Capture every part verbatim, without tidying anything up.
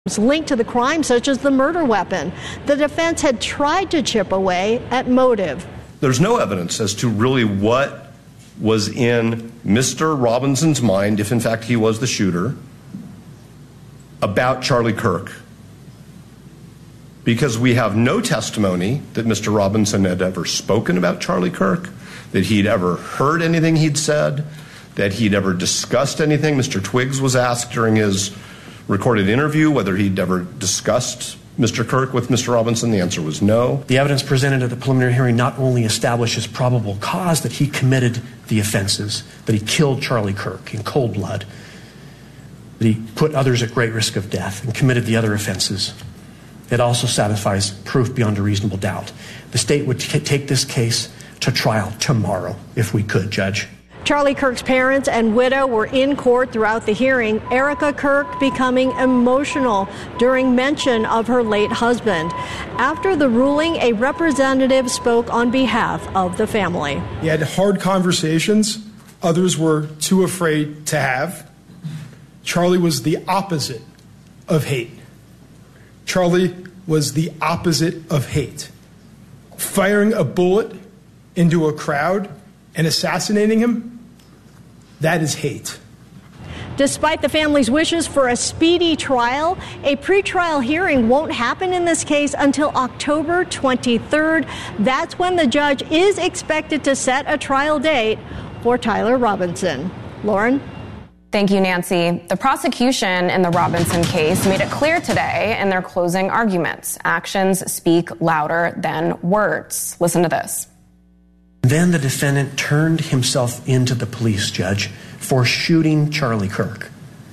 linked to the crime, such as the murder weapon. The defense had tried to chip away at motive. There's no evidence as to really what was in Mister Robinson's mind, if in fact he was the shooter, about Charlie Kirk. Because we have no testimony that Mister Robinson had ever spoken about Charlie Kirk, that he'd ever heard anything he'd said, that he'd ever discussed anything. Mister Twiggs was asked during his recorded interview whether he'd ever discussed Mister Kirk with Mister Robinson. The answer was no. The evidence presented at the preliminary hearing not only establishes probable cause that he committed the offenses, that he killed Charlie Kirk in cold blood, that he put others at great risk of death and committed the other offenses. It also satisfies proof beyond a reasonable doubt. The state would t- take this case to trial tomorrow, if we could, Judge. Charlie Kirk's parents and widow were in court throughout the hearing, Erica Kirk becoming emotional during mention of her late husband. After the ruling, a representative spoke on behalf of the family. He had hard conversations others were too afraid to have. Charlie was the opposite of hate. Charlie was the opposite of hate. Firing a bullet into a crowd and assassinating him, that is hate. Despite the family's wishes for a speedy trial, a pretrial hearing won't happen in this case until October twenty-third. That's when the judge is expected to set a trial date for Tyler Robinson. Lauren? Thank you, Nancy. The prosecution in the Robinson case made it clear today in their closing arguments. Actions speak louder than words. Listen to this. Then the defendant turned himself into the police, Judge, for shooting Charlie Kirk.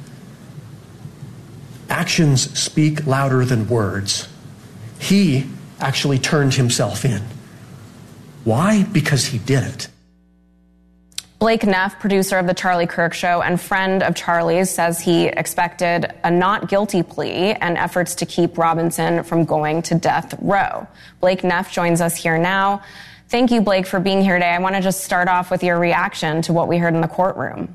Actions speak louder than words. He actually turned himself in. Why? Because he did it. Blake Neff, producer of The Charlie Kirk Show and friend of Charlie's, says he expected a not guilty plea and efforts to keep Robinson from going to death row. Blake Neff joins us here now. Thank you, Blake, for being here today. I want to just start off with your reaction to what we heard in the courtroom.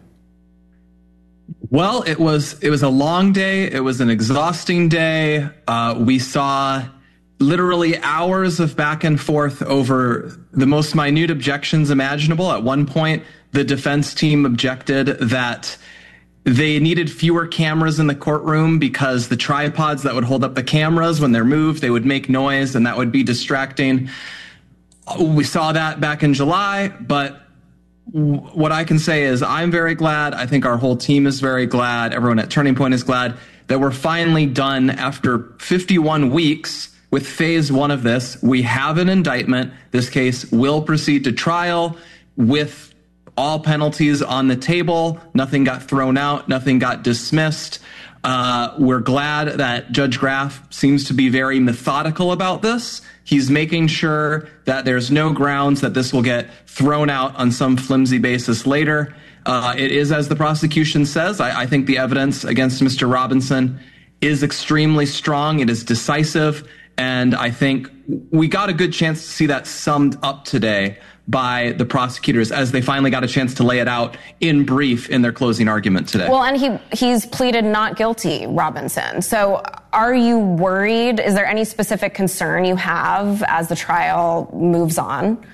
Well, it was it was a long day. It was an exhausting day. Uh, we saw literally hours of back and forth over the most minute objections imaginable. At one point, the defense team objected that they needed fewer cameras in the courtroom because the tripods that would hold up the cameras, when they're moved, they would make noise and that would be distracting. We saw that back in July, but w- what I can say is I'm very glad. I think our whole team is very glad. Everyone at Turning Point is glad that we're finally done after fifty-one weeks with phase one of this. We have an indictment. This case will proceed to trial with all penalties on the table. Nothing got thrown out. Nothing got dismissed. Uh, we're glad that Judge Graff seems to be very methodical about this. He's making sure that there's no grounds that this will get thrown out on some flimsy basis later. Uh, it is, as the prosecution says, I, I think the evidence against Mister Robinson is extremely strong. It is decisive. And I think we got a good chance to see that summed up today by the prosecutors as they finally got a chance to lay it out in brief in their closing argument today. Well, and he he's pleaded not guilty, Robinson. So are you worried? Is there any specific concern you have as the trial moves on?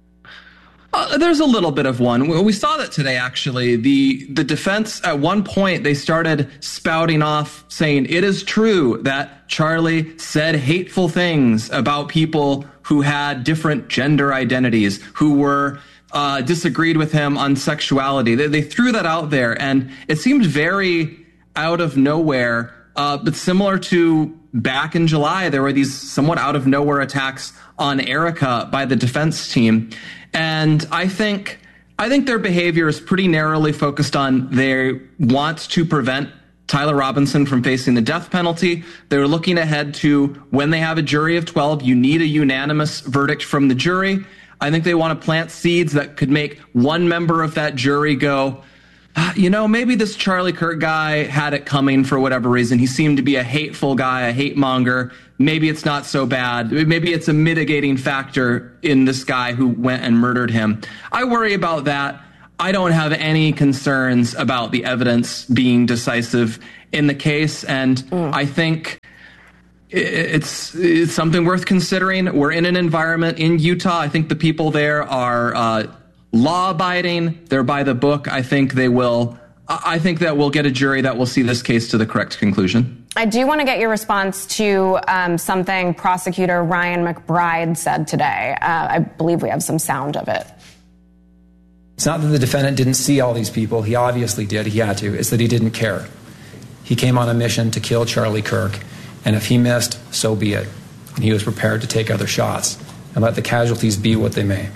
Uh, there's a little bit of one. We saw that today, actually. The the defense, at one point, they started spouting off saying it is true that Charlie said hateful things about people who had different gender identities, who were uh, disagreed with him on sexuality. They, they threw that out there, and it seemed very out of nowhere. Uh, but similar to back in July, there were these somewhat out of nowhere attacks on Erica by the defense team. And I think I think their behavior is pretty narrowly focused on they want to prevent Tyler Robinson from facing the death penalty. They're looking ahead to when they have a jury of twelve, you need a unanimous verdict from the jury. I think they want to plant seeds that could make one member of that jury go, ah, you know, maybe this Charlie Kirk guy had it coming for whatever reason. He seemed to be a hateful guy, a hate monger. Maybe it's not so bad. Maybe it's a mitigating factor in this guy who went and murdered him. I worry about that. I don't have any concerns about the evidence being decisive in the case. And mm. I think it's, it's something worth considering. We're in an environment in Utah. I think the people there are uh, law-abiding. They're by the book. I think they will. I think that we'll get a jury that will see this case to the correct conclusion. I do want to get your response to um, something prosecutor Ryan McBride said today. Uh, I believe we have some sound of it. It's not that the defendant didn't see all these people. He obviously did. He had to. It's that he didn't care. He came on a mission to kill Charlie Kirk, and if he missed, so be it. And he was prepared to take other shots and let the casualties be what they may.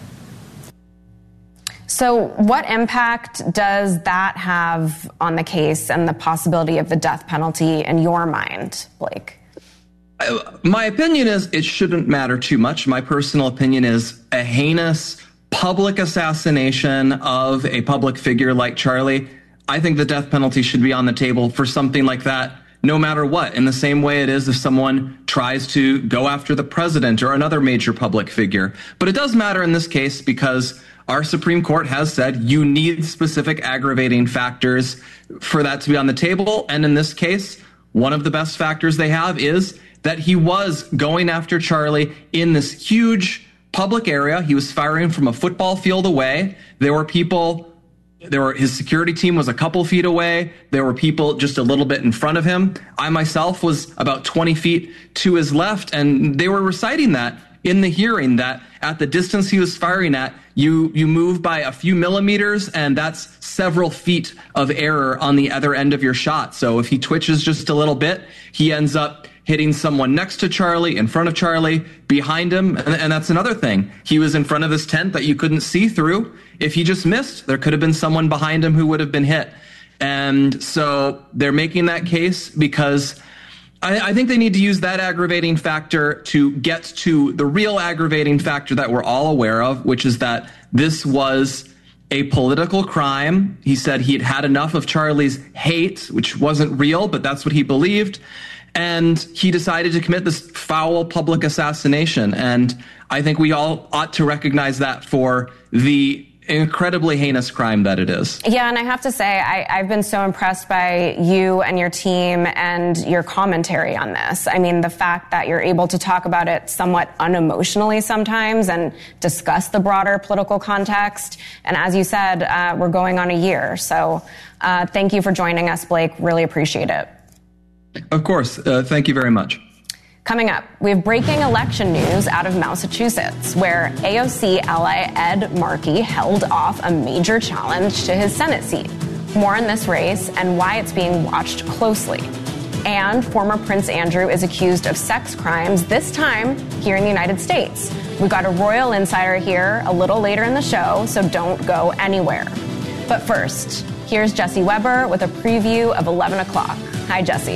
So what impact does that have on the case and the possibility of the death penalty in your mind, Blake? My opinion is it shouldn't matter too much. My personal opinion is a heinous public assassination of a public figure like Charlie. I think the death penalty should be on the table for something like that, no matter what, in the same way it is if someone tries to go after the president or another major public figure. But it does matter in this case because our Supreme Court has said you need specific aggravating factors for that to be on the table. And in this case, one of the best factors they have is that he was going after Charlie in this huge public area. He was firing from a football field away. There were people, there were, his security team was a couple feet away. There were people just a little bit in front of him. I myself was about twenty feet to his left, and they were reciting that in the hearing, that at the distance he was firing at, you you move by a few millimeters, and that's several feet of error on the other end of your shot. So if he twitches just a little bit, he ends up hitting someone next to Charlie, in front of Charlie, behind him. And, and that's another thing. He was in front of this tent that you couldn't see through. If he just missed, there could have been someone behind him who would have been hit. And so they're making that case because I, I think they need to use that aggravating factor to get to the real aggravating factor that we're all aware of, which is that this was a political crime. He said he'd had enough of Charlie's hate, which wasn't real, but that's what he believed. And he decided to commit this foul public assassination. And I think we all ought to recognize that for the incredibly heinous crime that it is. Yeah, and I have to say, I, I've been so impressed by you and your team and your commentary on this. I mean, the fact that you're able to talk about it somewhat unemotionally sometimes and discuss the broader political context. And as you said, uh, we're going on a year. So uh, thank you for joining us, Blake. Really appreciate it. Of course. Uh, thank you very much. Coming up, we have breaking election news out of Massachusetts, where A O C ally Ed Markey held off a major challenge to his Senate seat. More on this race and why it's being watched closely. And former Prince Andrew is accused of sex crimes, this time here in the United States. We've got a royal insider here a little later in the show, so don't go anywhere. But first, here's Jesse Weber with a preview of eleven o'clock. Hi, Jesse.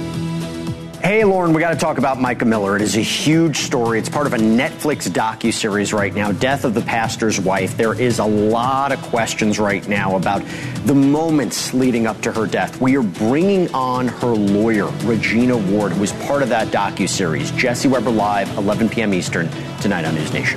Hey, Lauren, we got to talk about Micah Miller. It is a huge story. It's part of a Netflix docuseries right now, Death of the Pastor's Wife. There is a lot of questions right now about the moments leading up to her death. We are bringing on her lawyer, Regina Ward, who was part of that docuseries. Jesse Weber Live, eleven p.m. Eastern, tonight on News Nation.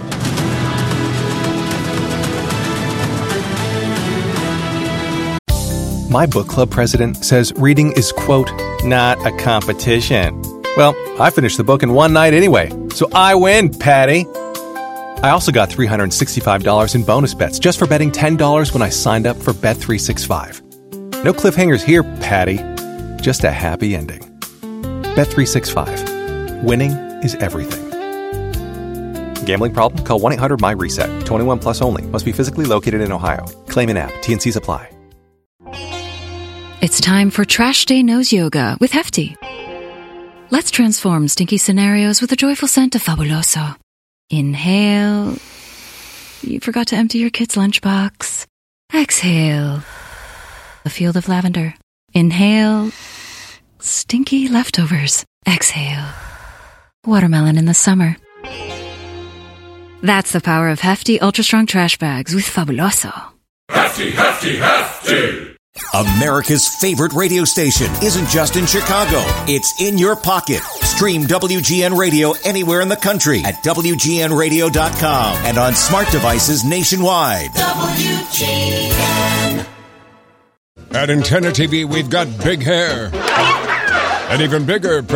My book club president says reading is, quote, not a competition. Well, I finished the book in one night anyway, so I win, Patty. I also got three hundred sixty-five dollars in bonus bets just for betting ten dollars when I signed up for Bet three sixty-five. No cliffhangers here, Patty. Just a happy ending. Bet three sixty-five. Winning is everything. Gambling problem? Call one eight hundred M Y reset. twenty-one plus only. Must be physically located in Ohio. Claim in app. T and C's apply. It's time for Trash Day Nose Yoga with Hefty. Let's transform stinky scenarios with a joyful scent of Fabuloso. Inhale. You forgot to empty your kid's lunchbox. Exhale. A field of lavender. Inhale. Stinky leftovers. Exhale. Watermelon in the summer. That's the power of Hefty Ultra Strong Trash Bags with Fabuloso. Hefty, Hefty, Hefty! America's favorite radio station isn't just in Chicago. It's in your pocket. Stream W G N Radio anywhere in the country at W G N radio dot com and on smart devices nationwide. W G N. At Antenna T V, we've got big hair. And even bigger